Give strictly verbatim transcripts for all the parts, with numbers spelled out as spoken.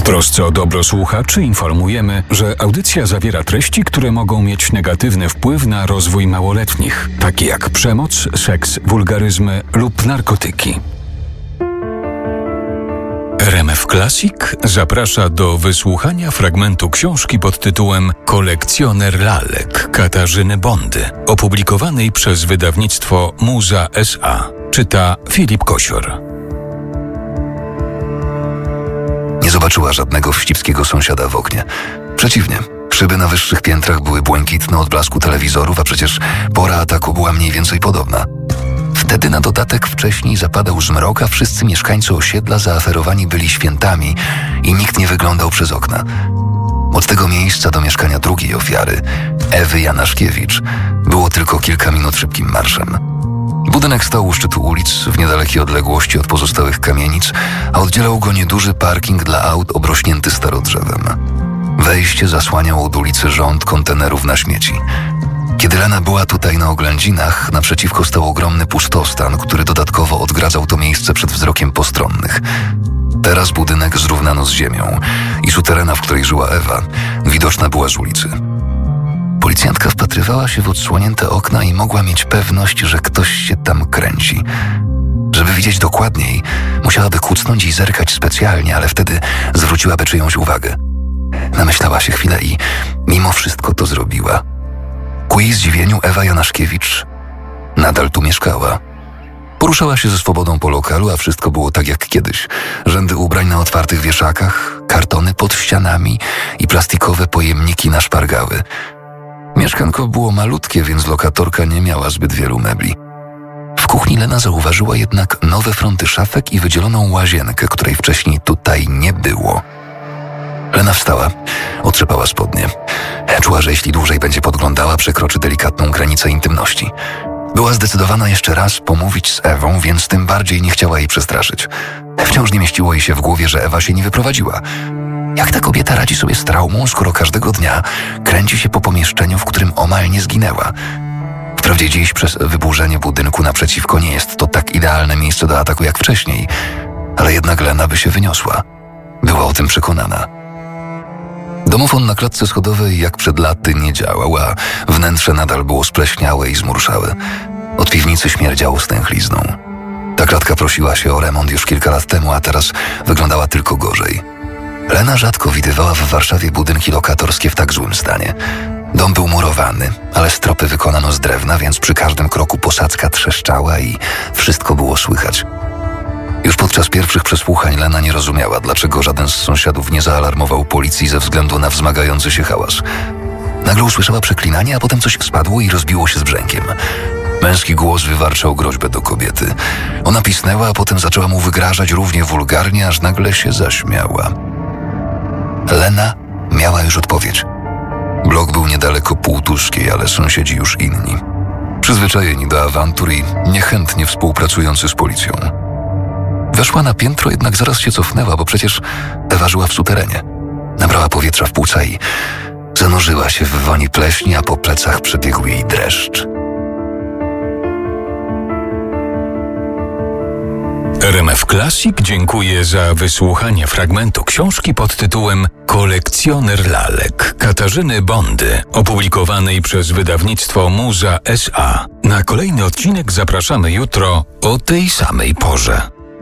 trosce o dobro słuchaczy informujemy, że audycja zawiera treści, które mogą mieć negatywny wpływ na rozwój małoletnich, takie jak przemoc, seks, wulgaryzmy lub narkotyki. R M F Classic zaprasza do wysłuchania fragmentu książki pod tytułem Kolekcjoner lalek Katarzyny Bondy, opublikowanej przez wydawnictwo Muza S A. Czyta Filip Kosior. Nie zobaczyła żadnego wścibskiego sąsiada w oknie. Przeciwnie, szyby na wyższych piętrach były błękitne od blasku telewizorów, a przecież pora ataku była mniej więcej podobna. Wtedy na dodatek wcześniej zapadał zmrok, a wszyscy mieszkańcy osiedla zaaferowani byli świętami i nikt nie wyglądał przez okna. Od tego miejsca do mieszkania drugiej ofiary, Ewy Janaszkiewicz, było tylko kilka minut szybkim marszem. Budynek stał u szczytu ulic, w niedalekiej odległości od pozostałych kamienic, a oddzielał go nieduży parking dla aut obrośnięty starodrzewem. Wejście zasłaniał od ulicy rząd kontenerów na śmieci. Kiedy Lena była tutaj na oględzinach, naprzeciwko stał ogromny pustostan, który dodatkowo odgradzał to miejsce przed wzrokiem postronnych. Teraz budynek zrównano z ziemią i suterena, w której żyła Ewa, widoczna była z ulicy. Policjantka wpatrywała się w odsłonięte okna i mogła mieć pewność, że ktoś się tam kręci. Żeby widzieć dokładniej, musiałaby kucnąć i zerkać specjalnie, ale wtedy zwróciłaby czyjąś uwagę. Namyślała się chwilę i mimo wszystko to zrobiła. Ku jej zdziwieniu Ewa Janaszkiewicz nadal tu mieszkała. Poruszała się ze swobodą po lokalu, a wszystko było tak jak kiedyś. Rzędy ubrań na otwartych wieszakach, kartony pod ścianami i plastikowe pojemniki na szpargały. Mieszkanko było malutkie, więc lokatorka nie miała zbyt wielu mebli. W kuchni Lena zauważyła jednak nowe fronty szafek i wydzieloną łazienkę, której wcześniej tutaj nie było. Lena wstała, otrzepała spodnie. Czuła, że jeśli dłużej będzie podglądała, przekroczy delikatną granicę intymności. Była zdecydowana jeszcze raz pomówić z Ewą, więc tym bardziej nie chciała jej przestraszyć. Wciąż nie mieściło jej się w głowie, że Ewa się nie wyprowadziła. Jak ta kobieta radzi sobie z traumą, skoro każdego dnia kręci się po pomieszczeniu, w którym omal nie zginęła? Wprawdzie dziś przez wyburzenie budynku naprzeciwko nie jest to tak idealne miejsce do ataku jak wcześniej, ale jednak Lena by się wyniosła. Była o tym przekonana. Domofon na klatce schodowej jak przed laty nie działał, a wnętrze nadal było spleśniałe i zmurszałe. Od piwnicy śmierdziało stęchlizną. Ta klatka prosiła się o remont już kilka lat temu, a teraz wyglądała tylko gorzej. Lena rzadko widywała w Warszawie budynki lokatorskie w tak złym stanie. Dom był murowany, ale stropy wykonano z drewna, więc przy każdym kroku posadzka trzeszczała i wszystko było słychać. Już podczas pierwszych przesłuchań Lena nie rozumiała, dlaczego żaden z sąsiadów nie zaalarmował policji ze względu na wzmagający się hałas. Nagle usłyszała przeklinanie, a potem coś spadło i rozbiło się z brzękiem. Męski głos wywarczał groźbę do kobiety. Ona pisnęła, a potem zaczęła mu wygrażać równie wulgarnie, aż nagle się zaśmiała. Lena miała już odpowiedź. Blok był niedaleko Półtuskiej, ale sąsiedzi już inni. Przyzwyczajeni do awantur i niechętnie współpracujący z policją. Weszła na piętro, jednak zaraz się cofnęła, bo przecież Ewa żyła w suterenie. Nabrała powietrza w płuca i zanurzyła się w woni pleśni, a po plecach przebiegł jej dreszcz. R M F Classic dziękuję za wysłuchanie fragmentu książki pod tytułem Kolekcjoner lalek Katarzyny Bondy, opublikowanej przez wydawnictwo Muza S A. Na kolejny odcinek zapraszamy jutro o tej samej porze.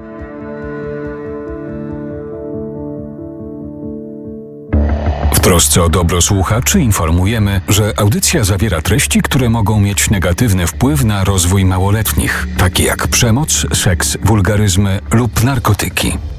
W trosce o dobro słuchaczy informujemy, że audycja zawiera treści, które mogą mieć negatywny wpływ na rozwój małoletnich, takie jak przemoc, seks, wulgaryzmy lub narkotyki.